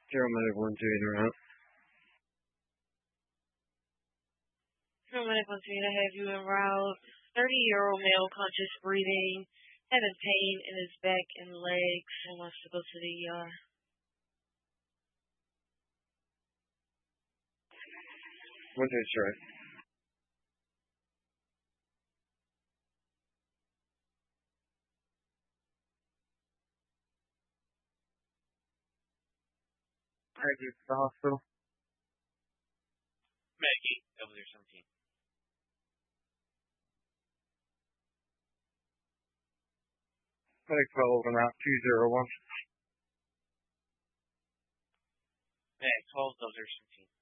Zero medical 1 2 around. Zero medical 1 2 I have you en route. 30-year-old male, conscious breathing, having pain in his back and legs, and wants to go to the ER. 1 2 strike. Thank you to the hospital. Maggie, 0017. Medic 12 and out 201. Mag 12, 0017.